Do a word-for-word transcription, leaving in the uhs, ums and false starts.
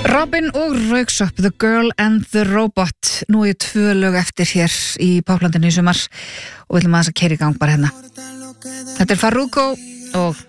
Robin og Rauksöpp, The Girl and the Robot. Nú er tvö lög eftir hér í Poplandinu í sumar og við ætlum aðeins að keyra í gang bara hérna. Þetta er Farruko og